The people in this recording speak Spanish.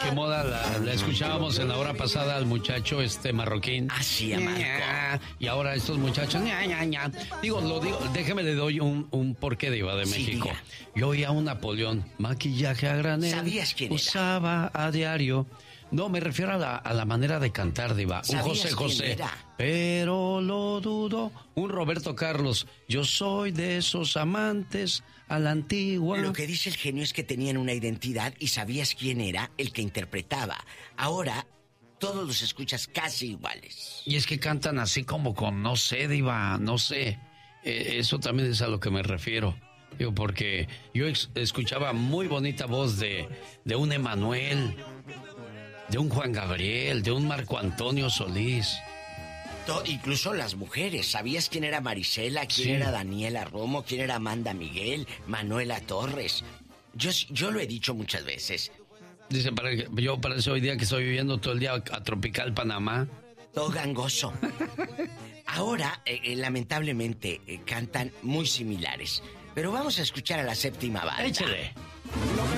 qué moda la escuchábamos en la hora pasada al muchacho marroquín. Así a Marco. Y ahora estos muchachos, Digo, déjeme le doy un porqué, Diva de México. Diga. Yo oía a un Napoleón, maquillaje a granel. ¿Sabías quién era? Usaba a diario. No, me refiero a la manera de cantar, Diva. Un José José. Pero lo dudo. Un Roberto Carlos. Yo soy de esos amantes a la antigua. Lo que dice el genio es que tenían una identidad y sabías quién era el que interpretaba. Ahora, todos los escuchas casi iguales. Y es que cantan así como con, no sé, Diva, no sé. Eso también es a lo que me refiero. Digo, porque yo escuchaba muy bonita voz de un Emanuel, de un Juan Gabriel, de un Marco Antonio Solís. Incluso las mujeres. ¿Sabías quién era Marisela? ¿Quién era Daniela Romo? ¿Quién era Amanda Miguel? Manuela Torres. Yo lo he dicho muchas veces. Dice, yo parece hoy día que estoy viviendo todo el día a Tropical Panamá. Todo gangoso. Ahora, lamentablemente, cantan muy similares. Pero vamos a escuchar a la séptima banda. Échale.